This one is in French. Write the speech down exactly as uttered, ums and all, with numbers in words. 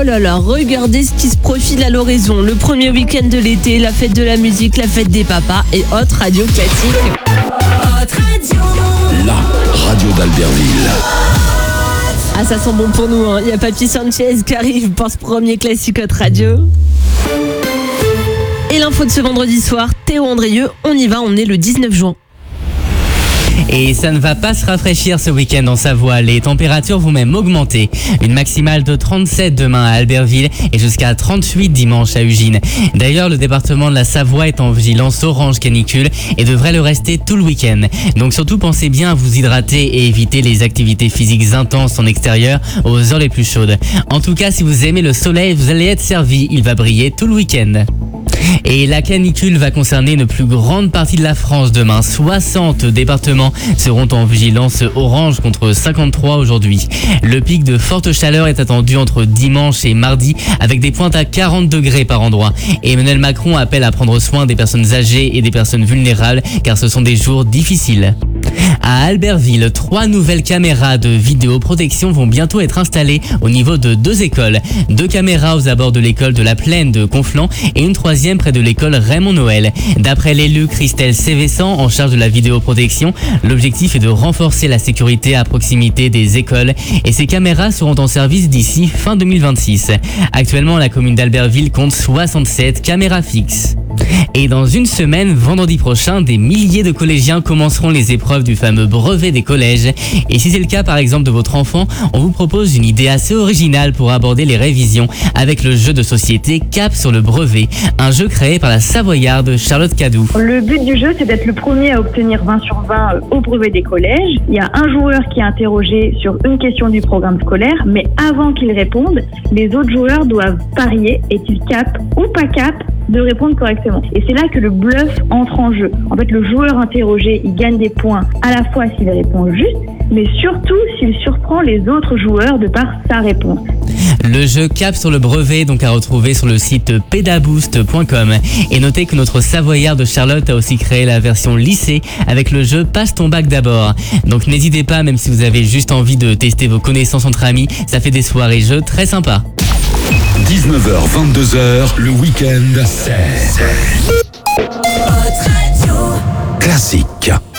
là là, regardez ce qui se profile à l'horizon. Le premier week-end de l'été, la fête de la musique, la fête des papas et Hot Radio Classique. Hot Radio. La radio d'Albertville. Ah, ça sent bon pour nous, hein. Il y a Papy Sanchez qui arrive pour ce premier classique Hot Radio. Et l'info de ce vendredi soir, Théo Andrieux, on y va, on est le dix-neuf juin. Et ça ne va pas se rafraîchir ce week-end en Savoie. Les températures vont même augmenter. Une maximale de trente-sept demain à Albertville et jusqu'à trente-huit dimanche à Ugine. D'ailleurs, le département de la Savoie est en vigilance orange canicule et devrait le rester tout le week-end. Donc surtout, pensez bien à vous hydrater et éviter les activités physiques intenses en extérieur aux heures les plus chaudes. En tout cas, si vous aimez le soleil, vous allez être servi. Il va briller tout le week-end. Et la canicule va concerner une plus grande partie de la France demain. soixante départements seront en vigilance orange contre cinquante-trois aujourd'hui. Le pic de forte chaleur est attendu entre dimanche et mardi avec des pointes à quarante degrés par endroit. Et Emmanuel Macron appelle à prendre soin des personnes âgées et des personnes vulnérables car ce sont des jours difficiles. À Albertville, trois nouvelles caméras de vidéoprotection vont bientôt être installées au niveau de deux écoles. Deux caméras aux abords de l'école de la Plaine de Conflans et une troisième près de l'école Raymond Noël. D'après l'élu Christelle Sévessan, en charge de la vidéoprotection, l'objectif est de renforcer la sécurité à proximité des écoles et ces caméras seront en service d'ici fin deux mille vingt-six. Actuellement, la commune d'Albertville compte soixante-sept caméras fixes. Et dans une semaine, vendredi prochain, des milliers de collégiens commenceront les épreuves du fameux brevet des collèges. Et si c'est le cas par exemple de votre enfant, on vous propose une idée assez originale pour aborder les révisions avec le jeu de société Cap sur le brevet, un jeu créé par la Savoyarde Charlotte Cadou. Le but du jeu, c'est d'être le premier à obtenir vingt sur vingt au brevet des collèges. Il y a un joueur qui est interrogé sur une question du programme scolaire, mais avant qu'il réponde, les autres joueurs doivent parier est-il cap ou pas cap de répondre correctement. Et c'est là que le bluff entre en jeu. En fait, le joueur interrogé, il gagne des points à la fois s'il répond juste, mais surtout s'il surprend les autres joueurs de par sa réponse. Le jeu Cap sur le brevet, donc à retrouver sur le site pedaboost point com. Et notez que notre Savoyarde Charlotte a aussi créé la version lycée avec le jeu Passe ton bac d'abord. Donc n'hésitez pas, même si vous avez juste envie de tester vos connaissances entre amis, ça fait des soirées jeux très sympas. dix-neuf heures vingt-deux heures, le week-end, c'est Hot Radio. classique.